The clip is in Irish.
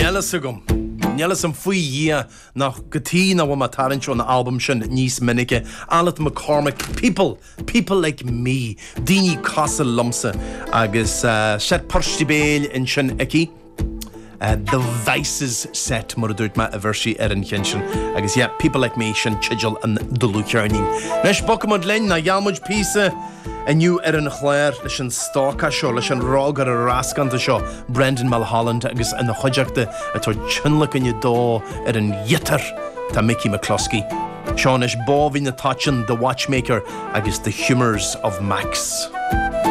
Nelasagum. Nelasam fui year nach Gatina wa matarin on the album shin Nice Minike, Alat McCormick, people like me, Dini Casa Lumsa, agus Shet Perstibale in Shin Eki. The Vices set Murdered Ma Aversi Erin Kenshin. Agus yeah, people like me, Shin Chidgel and the Lucarnin. Nesh Bokamud Len, na Yalmuj Pisa, and you Erin Claire, Lishan Stalka Show, Lishan Roger Raskan the Show, Brendan Mulholland, Agus and the Hodjakte, at her Chunlook in your door, Erin Yitter, to Mickey McCluskey. Seanish Bov in the Touchin, the Watchmaker, Agus the Humours of Max.